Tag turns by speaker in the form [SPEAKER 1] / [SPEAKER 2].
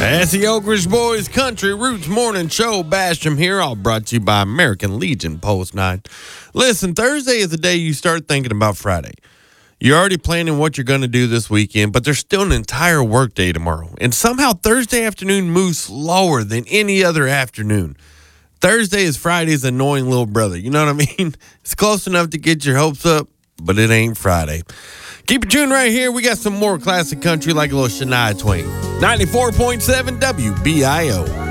[SPEAKER 1] That's the Oak Ridge Boys Country Roots Morning Show. Basham here, all brought to you by American Legion Post 9. Listen, Thursday is the day you start thinking about Friday. You're already planning what you're going to do this weekend, but there's still an entire workday tomorrow. And somehow Thursday afternoon moves slower than any other afternoon. Thursday is Friday's annoying little brother. You know what I mean? It's close enough to get your hopes up, but it ain't Friday. Keep it tuned right here. We got some more classic country like a little Shania Twain. 94.7 WBIO.